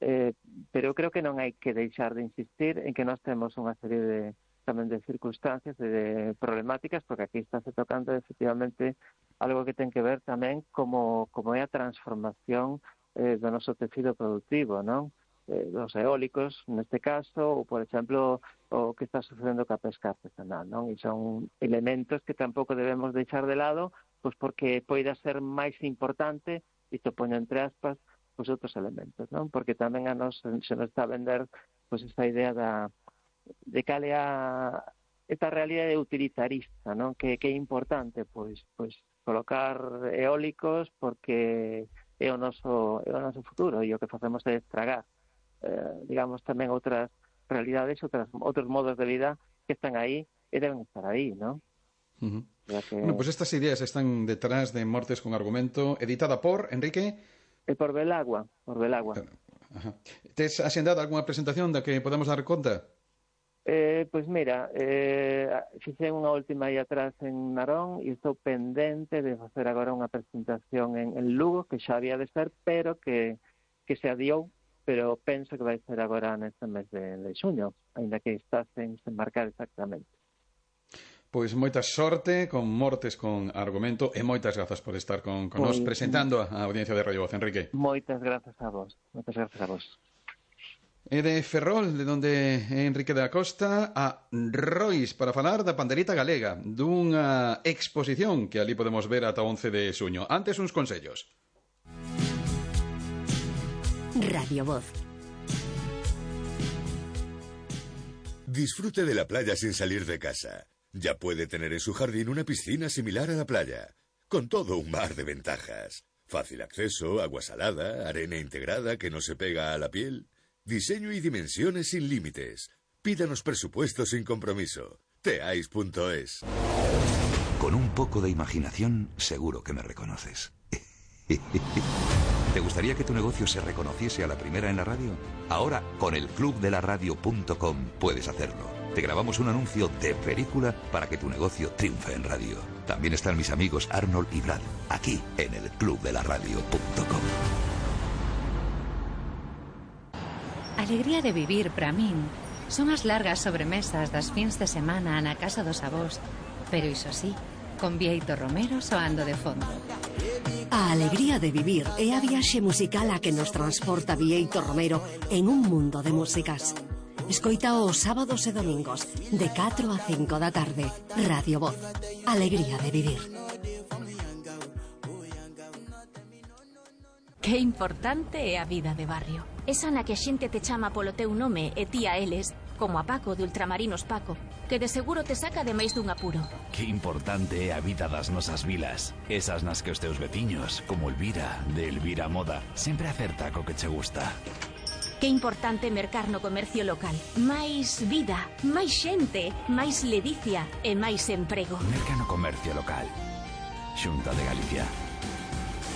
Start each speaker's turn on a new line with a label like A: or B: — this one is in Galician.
A: pero creo que non hai que deixar de insistir en que nós temos unha serie tamén de circunstancias e de problemáticas, porque aquí estáse tocando efectivamente algo que ten que ver tamén como é a transformación do noso tecido productivo, non? Dos eólicos, neste caso, ou, por exemplo, o que está sucedendo ca pesca artesanal, non? E son elementos que tampouco debemos deixar de lado, pois porque poida ser máis importante, isto poño entre aspas, pois outros elementos, non? Porque tamén a nos se nos está a vender pois esta idea de cal é esta realidade utilitarista, non? Que é importante, pois colocar eólicos porque é o noso futuro, e o que facemos é estragar digamos, tamén outras realidades, outros modos de vida que están aí e deben estar aí, non?
B: Bueno, pues estas ideas están detrás de Mortes con Argumento, editada por, Enrique?
A: Por Belagua.
B: Ajá. Tes axendado algunha presentación da que podemos dar conta?
A: Pois mira, fixen unha última aí atrás en Narón e estou pendente de facer agora unha presentación en Lugo, que xa había de ser, pero que se adiou, pero penso que vai ser agora neste mes de xuño, ainda que está sen marcar exactamente.
B: Pois moita sorte con Mortes con Argumento e moitas grazas por estar con nos presentando a audiencia de Radio Voz, Enrique.
A: Moitas grazas a vos.
B: E de Ferrol, de onde é Enrique da Costa, a Rois para falar da pandereta galega, dunha exposición que ali podemos ver ata 11 de xuño. Antes uns consellos.
C: Radio Voz.
D: Disfrute de la playa sin salir de casa. Ya puede tener en su jardín una piscina similar a la playa, con todo un mar de ventajas. Fácil acceso, agua salada, arena integrada que no se pega a la piel, diseño y dimensiones sin límites. Pídanos presupuesto sin compromiso. teais.es.
E: Con un poco de imaginación, seguro que me reconoces. ¿Te gustaría que tu negocio se reconociese a la primera en la radio? Ahora, con el clubdelaradio.com puedes hacerlo. Te grabamos un anuncio de película para que tu negocio triunfe en radio. También están mis amigos Arnold y Brad, aquí en el clubdelaradio.com.
F: Alegría de vivir para min son as largas sobremesas das fins de semana na casa dos avós, pero iso sí, con Bieito Romero soando de fondo.
C: A alegría de vivir é a viaxe musical a que nos transporta Bieito Romero en un mundo de músicas. Escoita os sábados e domingos de 4 a 5 da tarde. Radio Voz. Alegría de vivir.
G: Que importante é a vida de barrio. Esa na que a xente te chama polo teu nome e ti a eles, como a Paco de Ultramarinos Paco, que de seguro te saca de máis dun apuro.
H: Que importante é a vida das nosas vilas. Esas nas que os teus veciños, como Elvira, de Elvira Moda, sempre acerta co que che gusta.
G: Que importante mercar no comercio local. Máis vida, máis xente, máis ledicia e máis emprego.
H: Merca no comercio local. Xunta de Galicia.